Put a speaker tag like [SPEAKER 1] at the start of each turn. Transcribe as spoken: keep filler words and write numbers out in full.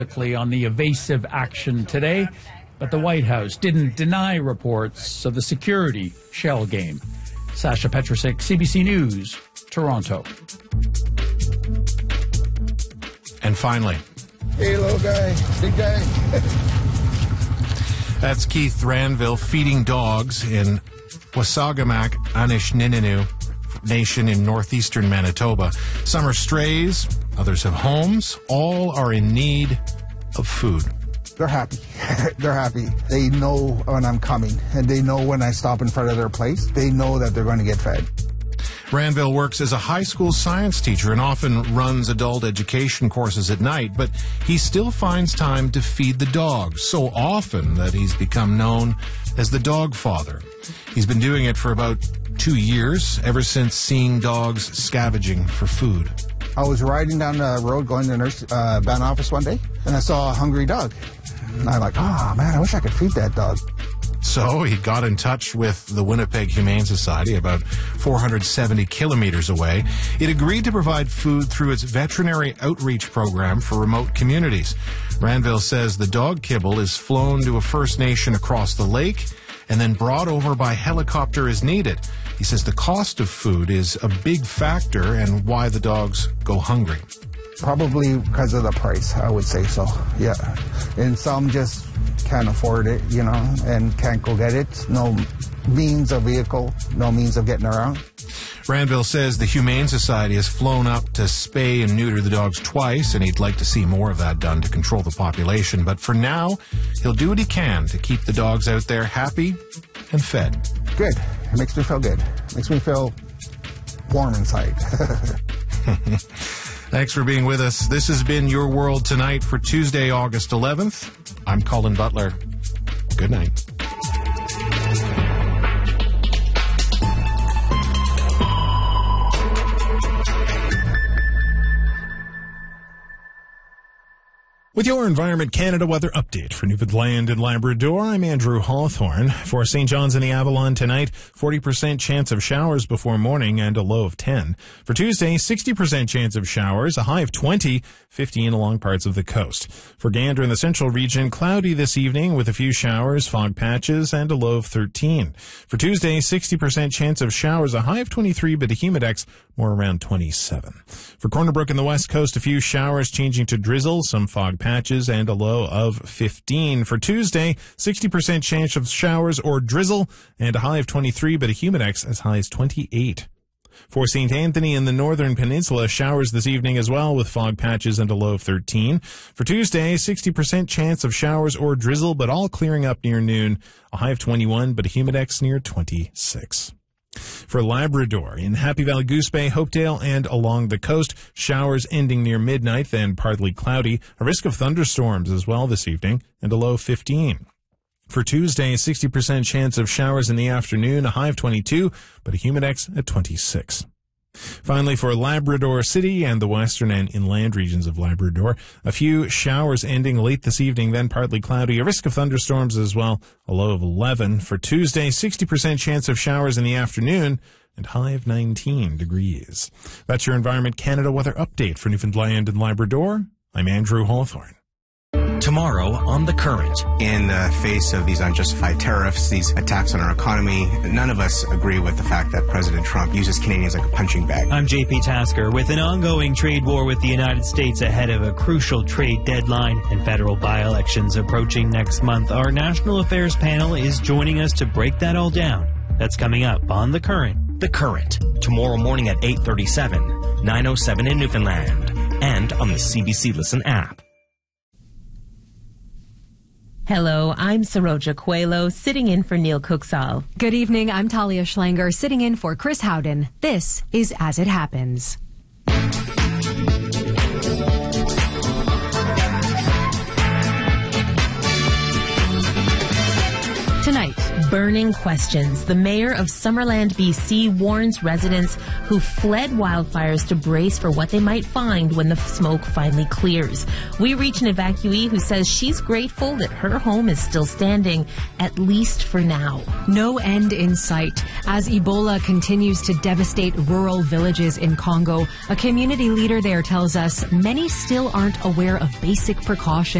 [SPEAKER 1] on the evasive action today, but the White House didn't deny reports of the security shell game. Sasha Petrusik, C B C News, Toronto.
[SPEAKER 2] And finally,
[SPEAKER 3] hey, little guy, big guy.
[SPEAKER 2] That's Keith Ranville feeding dogs in Wasagamak, Anishinaabe Nation in northeastern Manitoba. Some are strays, others have homes. All are in need of food.
[SPEAKER 3] They're happy. They're happy. They know when I'm coming, and they know when I stop in front of their place, they know that they're going to get fed.
[SPEAKER 2] Ranville works as a high school science teacher and often runs adult education courses at night, but he still finds time to feed the dogs, so often that he's become known as the dog father. He's been doing it for about two years, ever since seeing dogs scavenging for food.
[SPEAKER 3] I was riding down the road going to the nurse uh, band office one day, and I saw a hungry dog. And I'm like, oh, man, I wish I could feed that dog.
[SPEAKER 2] So he got in touch with the Winnipeg Humane Society, about four hundred seventy kilometers away. It agreed to provide food through its veterinary outreach program for remote communities. Ranville says the dog kibble is flown to a First Nation across the lake and then brought over by helicopter as needed. He says the cost of food is a big factor and why the dogs go hungry.
[SPEAKER 3] Probably because of the price, I would say so, yeah. And some just can't afford it, you know, and can't go get it. No means of vehicle, no means of getting around.
[SPEAKER 2] Ranville says the Humane Society has flown up to spay and neuter the dogs twice, and he'd like to see more of that done to control the population. But for now, he'll do what he can to keep the dogs out there happy and fed.
[SPEAKER 3] Good. It makes me feel good. It makes me feel warm inside.
[SPEAKER 2] Thanks for being with us. This has been Your World Tonight for Tuesday, August eleventh. I'm Colin Butler. Good night. With your Environment Canada weather update for Newfoundland and Labrador, I'm Andrew Hawthorne. For Saint John's and the Avalon tonight, forty percent chance of showers before morning and a low of ten. For Tuesday, sixty percent chance of showers, a high of twenty, fifteen along parts of the coast. For Gander in the central region, cloudy this evening with a few showers, fog patches, and a low of thirteen. For Tuesday, sixty percent chance of showers, a high of twenty-three, but a humidex more around twenty-seven. For Corner Brook in the west coast, a few showers changing to drizzle, some fog patches, and a low of fifteen. For Tuesday, sixty percent chance of showers or drizzle, and a high of twenty-three, but a humidex as high as twenty-eight. For Saint Anthony in the northern peninsula, showers this evening as well with fog patches and a low of thirteen. For Tuesday, sixty percent chance of showers or drizzle, but all clearing up near noon, a high of twenty-one, but a humidex near twenty-six. For Labrador, in Happy Valley, Goose Bay, Hopedale, and along the coast, showers ending near midnight, then partly cloudy. A risk of thunderstorms as well this evening, and a low of fifteen. For Tuesday, sixty percent chance of showers in the afternoon, a high of twenty-two, but a humidex at twenty-six. Finally, for Labrador City and the western and inland regions of Labrador, a few showers ending late this evening, then partly cloudy. A risk of thunderstorms as well, a low of eleven. For Tuesday, sixty percent chance of showers in the afternoon and high of nineteen degrees. That's your Environment Canada weather update for Newfoundland and Labrador. I'm Andrew Hawthorne.
[SPEAKER 4] Tomorrow on The Current.
[SPEAKER 5] In the face of these unjustified tariffs, these attacks on our economy, none of us agree with the fact that President Trump uses Canadians like a punching bag.
[SPEAKER 6] I'm J P Tasker. With an ongoing trade war with the United States ahead of a crucial trade deadline and federal by-elections approaching next month, our National Affairs panel is joining us to break that all down. That's coming up on The Current.
[SPEAKER 4] The Current, tomorrow morning at eight thirty-seven, nine oh seven in Newfoundland, and on the C B C Listen app.
[SPEAKER 7] Hello, I'm Saroja Coelho, sitting in for Neil Cooksall.
[SPEAKER 8] Good evening, I'm Talia Schlanger, sitting in for Chris Howden. This is As It Happens. Tonight,
[SPEAKER 7] Burning questions. The mayor of Summerland, B C warns residents who fled wildfires to brace for what they might find when the smoke finally clears. We reach an evacuee who says she's grateful that her home is still standing, at least for now.
[SPEAKER 8] No end in sight. As Ebola continues to devastate rural villages in Congo, a community leader there tells us many still aren't aware of basic precautions